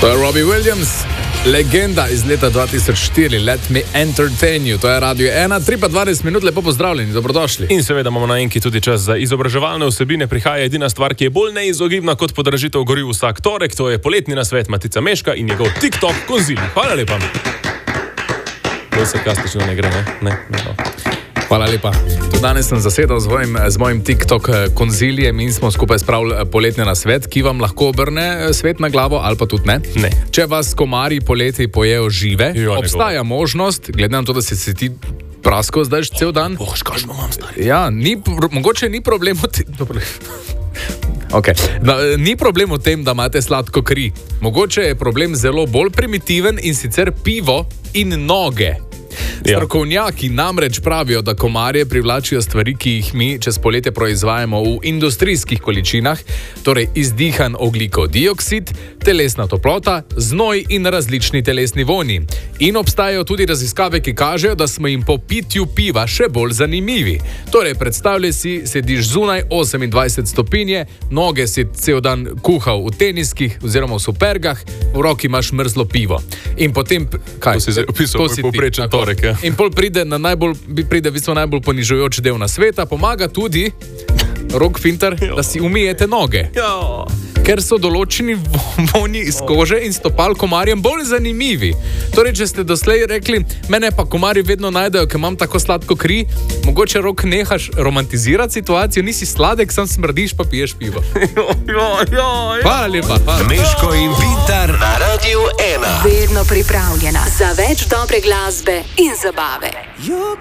To je Robbie Williams, legenda iz leta 2004, Let Me Entertain You. To je Radio 1, 3 pa 12 minut, lepo pozdravljeni, dobrodošli. In seveda imamo na enki tudi čas za izobraževalne vsebine. Prihaja edina stvar, ki je bolj neizogibna kot podražitev goriv vsak torek, to je poletni nasvet Matica Meška in njegov TikTok konzili. Hvala lepa. To se kastično ne gre, ne? Hvala lepa. Danes sem zasedal z mojim TikTok konzilijem in smo skupaj spravili poletni nasvet, ki vam lahko obrne svet na glavo ali pa tudi ne. Ne. Če vas komarji poleti pojejo žive, obstaja možnost, glede na to, da si ti prasko zdaj cel dan. Škašno imam, stari. Ja, mogoče ni problem v tem. Okay. Ni problem v tem, da imate sladko kri. Mogoče je problem zelo bolj primitiven in sicer pivo in noge. Strokovnjaki namreč pravijo, da komarje privlačijo stvari, ki jih mi čez poletje proizvajamo v industrijskih količinah, torej izdihan ogljikov dioksid, telesna toplota, znoj in različni telesni vonji. In obstajajo tudi raziskave, ki kažejo, da smo jim po pitju piva še bolj zanimivi. Torej, predstavljaj si, sediš zunaj 28 stopinje, noge si cel dan kuhal v teniskih oziroma v supergah, v roki imaš mrzlo pivo. In potem, kaj? To si zdaj opisal, povprečen torek, ja. In pol pride najbolj ponižujoč del na sveta, pomaga tudi rok finter, da si umijete noge. Jo. Ker so določeni vonji iz kože in stopal komarjem bolj zanimivi. Torej, če ste doslej rekli, mene pa komarji vedno najdejo, ker imam tako sladko kri, mogoče rok nehaš romantizirati situacijo, nisi sladek, sam smrdiš pa piješ pivo. Hvala lepa. Meško in Pintar na Radio 1. Vedno pripravljena za več dobre glasbe in zabave.